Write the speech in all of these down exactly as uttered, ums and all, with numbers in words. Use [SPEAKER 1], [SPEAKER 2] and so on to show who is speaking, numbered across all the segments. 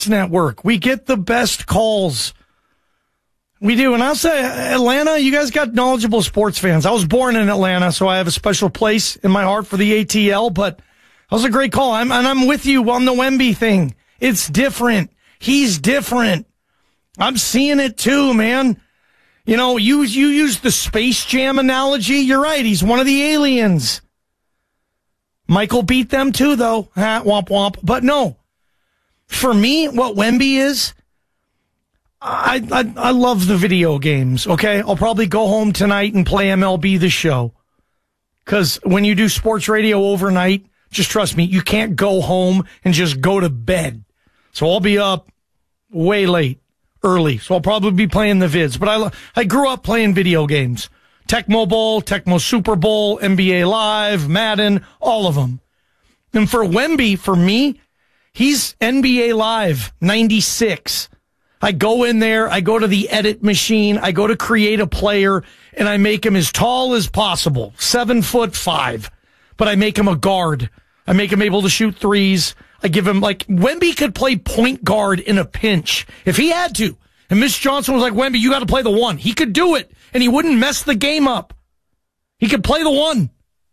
[SPEAKER 1] Network. We get the best calls. We do. And I'll say, Atlanta, you guys got knowledgeable sports fans. I was born in Atlanta, so I have a special place in my heart for the A T L, but that was a great call. I'm, and I'm with you on the Wemby thing. It's different. He's different. I'm seeing it too, man. You know, you, you use the Space Jam analogy. You're right. He's one of the aliens. Michael beat them too, though. Ha, womp womp. But no. For me, what Wemby is, I, I I love the video games, okay? I'll probably go home tonight and play M L B The Show. Because when you do sports radio overnight, just trust me, you can't go home and just go to bed. So I'll be up way late, early. So I'll probably be playing the vids. But I, I grew up playing video games. Tecmo Bowl, Tecmo Super Bowl, N B A Live, Madden, all of them. And for Wemby, for me, he's N B A Live, ninety-six. I go in there, I go to the edit machine, I go to create a player, and I make him as tall as possible, seven foot five. But I make him a guard. I make him able to shoot threes. I give him, like, Wemby could play point guard in a pinch if he had to. And Miss Johnson was like, Wemby, you got to play the one. He could do it, and he wouldn't mess the game up. He could play the one.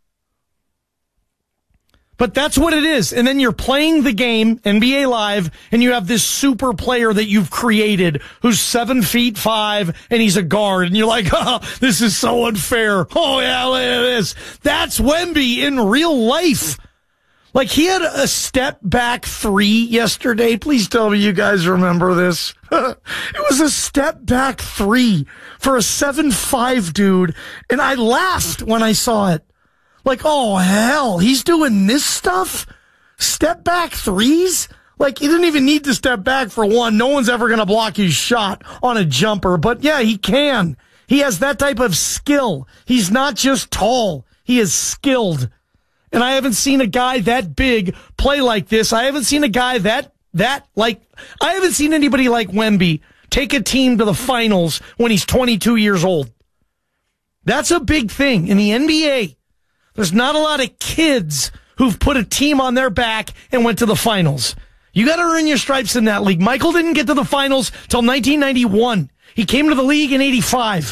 [SPEAKER 1] But that's what it is. And then you're playing the game, N B A Live, and you have this super player that you've created who's seven feet five, and he's a guard. And you're like, oh, this is so unfair. Oh, yeah, look at this. That's Wemby in real life. Like, he had a step back three yesterday. Please tell me you guys remember this. It was a step back three for a seven five dude, and I laughed when I saw it. Like, oh, hell, he's doing this stuff? Step back threes? Like, he didn't even need to step back for one. No one's ever going to block his shot on a jumper. But, yeah, he can. He has that type of skill. He's not just tall. He is skilled. And I haven't seen a guy that big play like this. I haven't seen a guy that, that, like, I haven't seen anybody like Wemby take a team to the finals when he's twenty-two years old. That's a big thing in the N B A. There's not a lot of kids who've put a team on their back and went to the finals. You got to earn your stripes in that league. Michael didn't get to the finals till nineteen ninety-one. He came to the league in eighty-five.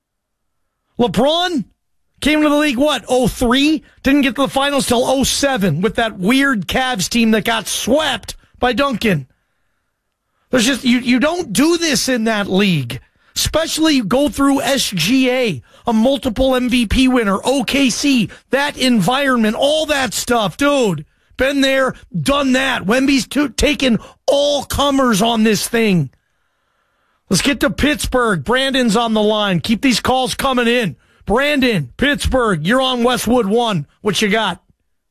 [SPEAKER 1] LeBron came to the league, what, oh three? Didn't get to the finals till oh seven with that weird Cavs team that got swept by Duncan. There's just, you, you don't do this in that league. Especially go through S G A, a multiple M V P winner, O K C, that environment, all that stuff. Dude, been there, done that. Wemby's to, taken all comers on this thing. Let's get to Pittsburgh. Brandon's on the line. Keep these calls coming in. Brandon, Pittsburgh, you're on Westwood One. What you got?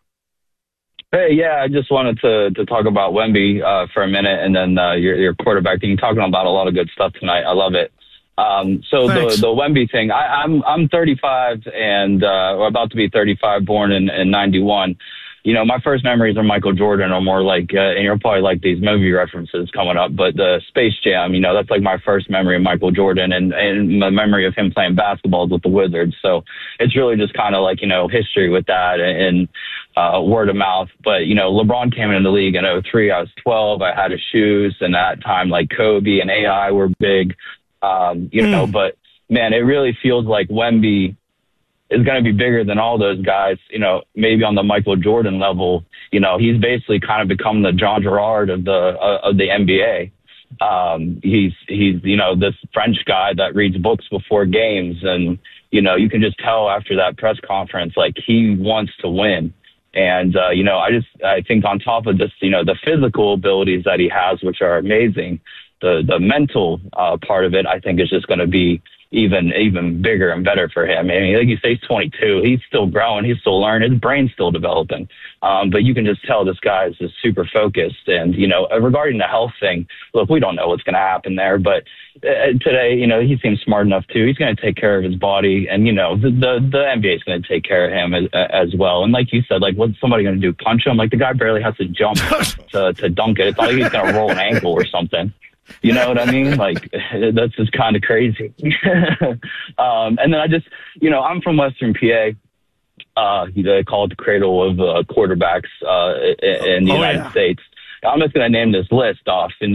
[SPEAKER 2] Hey, yeah, I just wanted to to talk about Wemby uh, for a minute, and then uh, your, your quarterback thing. You're talking about a lot of good stuff tonight. I love it. Um, so Thanks. the the Wemby thing, I, I'm I'm thirty-five and uh, or about to be thirty-five, born in, in ninety-one. You know, my first memories of Michael Jordan are more like, uh, and you'll probably like these movie references coming up, but the Space Jam, you know, that's like my first memory of Michael Jordan and, and my memory of him playing basketball with the Wizards. So it's really just kind of like, you know, history with that and uh, word of mouth. But, you know, LeBron came into the league in oh three. I was twelve. I had his shoes, and at that time, like Kobe and A I were big. Um, you know, mm. but man, it really feels like Wemby is going to be bigger than all those guys, you know, maybe on the Michael Jordan level. You know, he's basically kind of become the John Gerard of the, uh, of the N B A. Um, he's, he's, you know, this French guy that reads books before games. And, you know, you can just tell after that press conference, like he wants to win. And, uh, you know, I just, I think on top of this, you know, the physical abilities that he has, which are amazing, the the mental uh, part of it, I think, is just going to be even even bigger and better for him. I mean, like you say, he's twenty-two. He's still growing. He's still learning. His brain's still developing. Um, but you can just tell this guy is just super focused. And, you know, regarding the health thing, look, we don't know what's going to happen there. But uh, today, you know, he seems smart enough, too. He's going to take care of his body. And, you know, the the, the N B A is going to take care of him as, as well. And like you said, like, what's somebody going to do? Punch him? Like, the guy barely has to jump to, to dunk it. It's not like he's going to roll an ankle or something. You know what I mean? Like, that's just kind of crazy. um, and then I just, you know, I'm from Western P A. Uh, they call it the cradle of uh, quarterbacks uh, in the oh, United yeah. States. I'm just going to name this list off, and